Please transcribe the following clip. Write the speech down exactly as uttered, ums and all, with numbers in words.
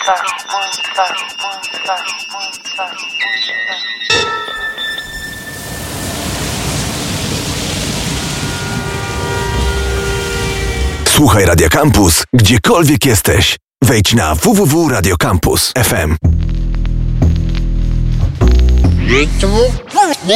Słuchaj Radia Campus, gdziekolwiek jesteś. Wejdź na w w w kropka radio campus kropka f m.